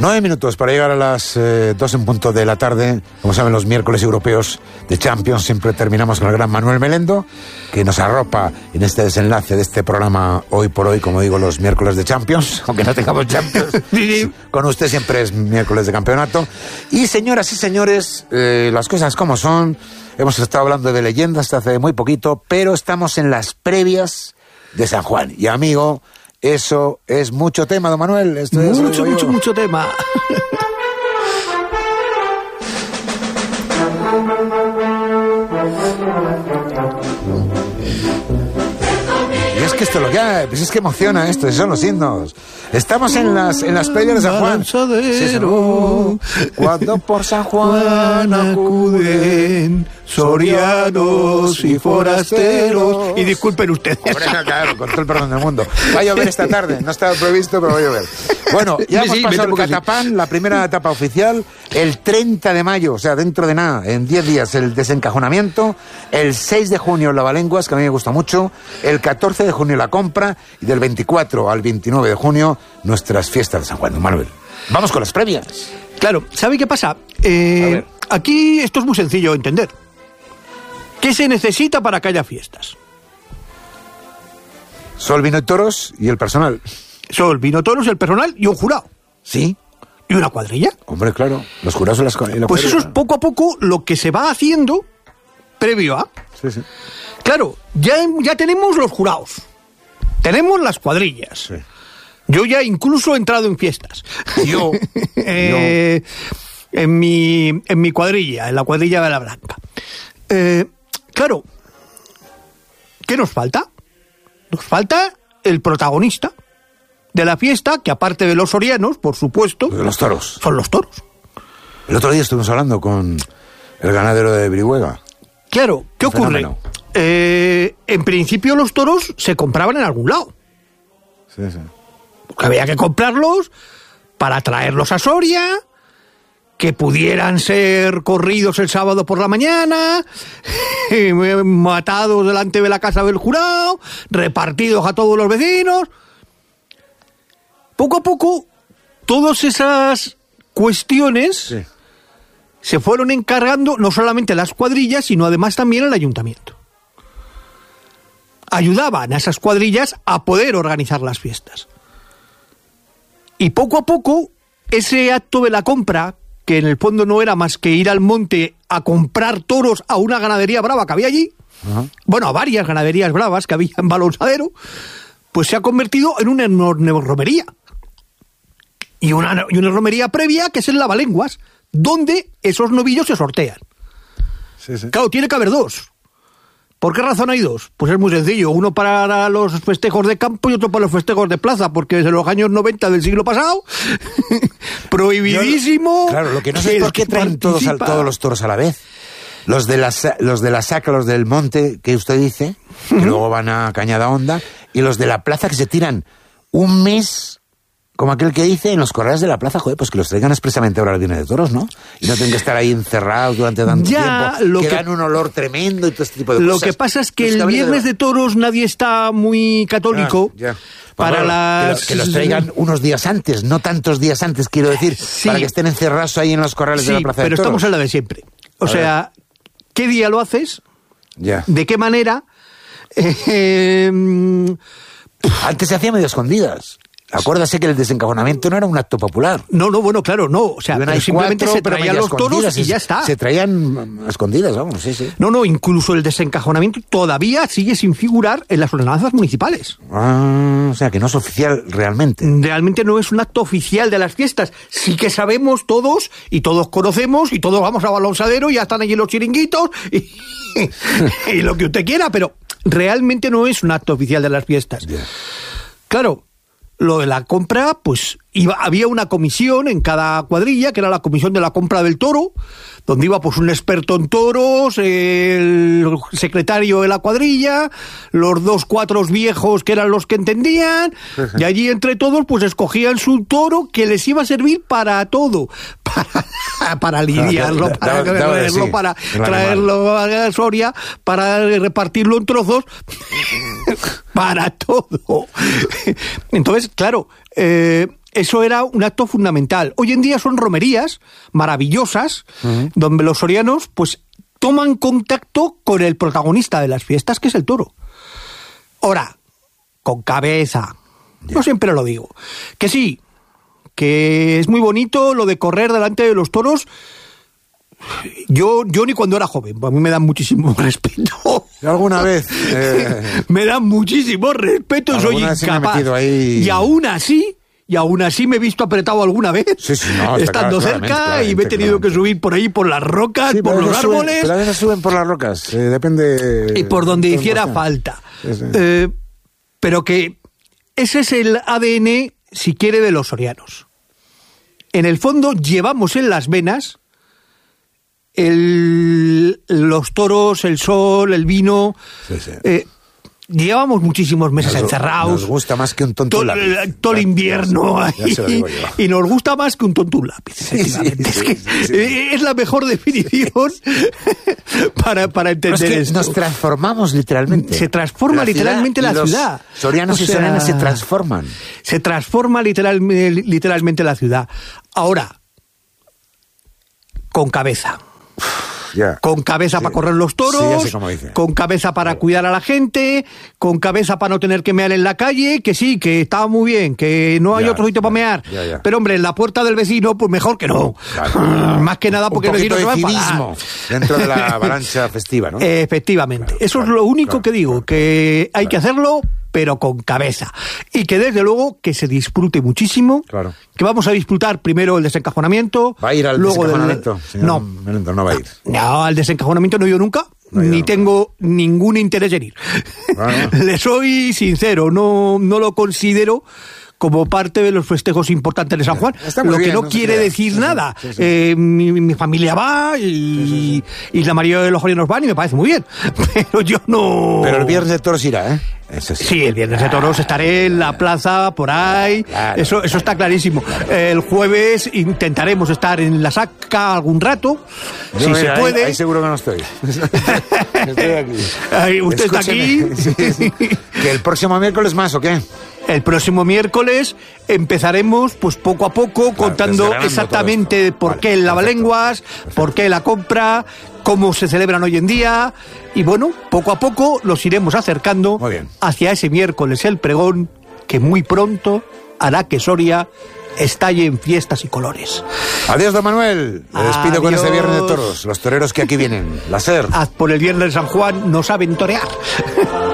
9 minutos para llegar a las 2 en punto de la tarde. Como saben, los miércoles europeos de Champions siempre terminamos con el gran Manuel Melendo, que nos arropa en este desenlace de este programa hoy por hoy, como digo, los miércoles de Champions, aunque no tengamos Champions. Con usted siempre es miércoles de campeonato. Y señoras y señores, las cosas como son. Hemos estado hablando de leyendas hasta hace muy poquito, pero estamos en las previas de San Juan. Y amigo, eso es mucho tema, don Manuel. Esto es mucho tema. Y es que esto lo que hay, pues es que emociona esto, son los himnos. Estamos en las previas de San Juan. Sí, cuando por San Juan acuden sorianos y forasteros. Y disculpen ustedes. Hombre, claro, con todo el perdón del mundo. Va a llover esta tarde, no estaba previsto, pero va a llover. Bueno, ya hemos pasado el Catapán, la primera etapa oficial, el 30 de mayo, o sea, dentro de nada, en 10 días, el desencajonamiento, el 6 de junio la Lavalenguas, que a mí me gusta mucho, el 14 de junio la compra, y del 24 al 29 de junio, nuestras fiestas de San Juan. Manuel, vamos con las previas. Claro, ¿sabe qué pasa? Aquí esto es muy sencillo de entender. ¿Qué se necesita para que haya fiestas? Sol, vino y toros y el personal. Sol, vino, toros, el personal y un jurado. ¿Sí? ¿Y una cuadrilla? Hombre, claro, los jurados son las cuadrillas. Pues eso es poco a poco lo que se va haciendo previo a... Sí. Claro, ya tenemos los jurados, tenemos las cuadrillas. Sí. Yo ya incluso he entrado en fiestas. Yo. En mi cuadrilla, en la cuadrilla de la Blanca. Claro, ¿qué nos falta? Nos falta el protagonista de la fiesta, que aparte de los sorianos, por supuesto... De los toros. Son los toros. El otro día estuvimos hablando con el ganadero de Brihuega. Claro, ¿qué ocurre? En principio los toros se compraban en algún lado. Sí. Porque había que comprarlos para traerlos a Soria, que pudieran ser corridos el sábado por la mañana, matados delante de la casa del jurado, repartidos a todos los vecinos. Poco a poco, todas esas cuestiones se fueron encargando no solamente las cuadrillas, sino además también el ayuntamiento. Ayudaban a esas cuadrillas a poder organizar las fiestas. Y poco a poco, ese acto de la compra, que en el fondo no era más que ir al monte a comprar toros a una ganadería brava que había allí, bueno, a varias ganaderías bravas que había en Balonsadero, pues se ha convertido en una enorme romería. Y una romería previa que es en Lavalenguas, donde esos novillos se sortean. Sí. Claro, tiene que haber dos. ¿Por qué razón hay dos? Pues es muy sencillo. Uno para los festejos de campo y otro para los festejos de plaza, porque desde los años 90 del siglo pasado, prohibidísimo. Claro, lo que no sé es por qué traen todos los toros a la vez. Los de la saca, los del monte, que usted dice, que luego van a Cañada Honda, y los de la plaza que se tiran un mes, como aquel que dice, en los corrales de la plaza, joder, pues que los traigan expresamente ahora al Viernes de Toros, ¿no? Y no tienen que estar ahí encerrados durante tanto tiempo, que dan un olor tremendo y todo este tipo de cosas. Lo que pasa es que el Viernes de Toros nadie está muy católico. Para que los traigan unos días antes, no tantos días antes, quiero decir, para que estén encerrados ahí en los corrales de la plaza de Toros. Pero estamos en la de siempre. O sea, ¿qué día lo haces? ¿De qué manera? Antes se hacía medio escondidas. Acuérdase que el desencajonamiento no era un acto popular. No, bueno, claro, no. O sea, pero simplemente se traían los toros y ya está. Se traían escondidas, vamos, sí. No, incluso el desencajonamiento todavía sigue sin figurar en las ordenanzas municipales. O sea, que no es oficial realmente. Realmente no es un acto oficial de las fiestas. Sí que sabemos todos, y todos conocemos, y todos vamos a Balonsadero, y ya están allí los chiringuitos, y lo que usted quiera, pero realmente no es un acto oficial de las fiestas. Claro. Lo de la compra, pues había una comisión en cada cuadrilla, que era la comisión de la compra del toro, donde iba pues un experto en toros, el secretario de la cuadrilla, los 2 cuatros viejos que eran los que entendían, y allí entre todos pues escogían su toro que les iba a servir para todo, para lidiarlo, para traerlo, para traerlo a Soria, para repartirlo en trozos, para todo. Entonces, claro, eso era un acto fundamental. Hoy en día son romerías maravillosas, donde los sorianos pues toman contacto con el protagonista de las fiestas, que es el toro. Ahora, con cabeza. Yo siempre lo digo. Que sí, que es muy bonito lo de correr delante de los toros. Yo ni cuando era joven, a mí me dan muchísimo respeto. Yo alguna vez... me dan muchísimo respeto, soy incapaz. Y aún así me he visto apretado alguna vez, estando cerca, y me he tenido que subir por ahí, por las rocas, sí, por los árboles. Pero a veces suben por las rocas, depende... Y por donde hiciera falta. Sí. Pero que ese es el ADN, si quiere, de los sorianos. En el fondo llevamos en las venas los toros, el sol, el vino. Llevamos muchísimos meses encerrados. Nos gusta más que un tonto un lápiz. Todo el invierno ahí, y nos gusta más que un tonto un lápiz. Es la mejor definición para entender esto. Nos transformamos literalmente. Se transforma literalmente la ciudad. Sorianos y sorianas se transforman. Se transforma literalmente la ciudad. Ahora, con cabeza. Con cabeza para correr los toros, con cabeza para cuidar a la gente, con cabeza para no tener que mear en la calle, que sí, que está muy bien, que no hay otro sitio para mear. Pero hombre, en la puerta del vecino, pues mejor que no. Claro. Más que nada porque el vecino se va a enfadar. Dentro de la avalancha festiva, ¿no? Efectivamente. Eso es lo único que digo, que hay que hacerlo, pero con cabeza. Y que desde luego que se disfrute muchísimo, que vamos a disfrutar primero el desencajonamiento. ¿Va a ir al desencajonamiento? No. Melendo, no va a ir. No, al desencajonamiento no he ido nunca, ni tengo ningún interés en ir. Le soy sincero, no lo considero como parte de los festejos importantes de San Juan, lo que no quiere decir nada. Mi familia va y la mayoría de los sorianos van y me parece muy bien, pero yo no... Pero el viernes de toros irá, ¿eh? Eso sí, el viernes de toros estaré en la plaza, por ahí, eso está clarísimo. El jueves intentaremos estar en la Saca algún rato, si se puede. Ahí seguro que no estoy. Estoy aquí. ¿Usted está aquí? Sí. ¿Que el próximo miércoles más o qué? El próximo miércoles empezaremos pues poco a poco contando exactamente por qué el lavalenguas, por qué la compra, cómo se celebran hoy en día, y bueno, poco a poco los iremos acercando hacia ese miércoles el pregón, que muy pronto hará que Soria estalle en fiestas y colores. Adiós, don Manuel. Me despido con este viernes de toros. Los toreros que aquí vienen. La SER. Por el viernes de San Juan no saben torear.